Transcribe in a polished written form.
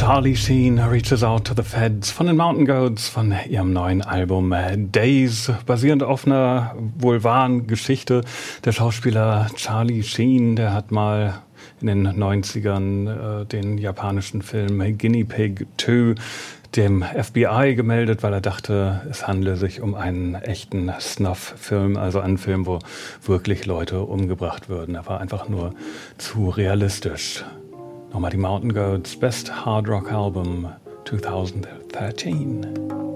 Charlie Sheen reaches out to the feds von den Mountain Goats von ihrem neuen Album Days, basierend auf einer wohl wahren Geschichte. Der Schauspieler Charlie Sheen, der hat mal in den 90ern den japanischen Film Guinea Pig 2 dem FBI gemeldet, weil er dachte, es handle sich um einen echten Snuff-Film, also einen Film, wo wirklich Leute umgebracht würden. Er war einfach nur zu realistisch. Nochmal die Mountain Goats Best Hard Rock Album 2013.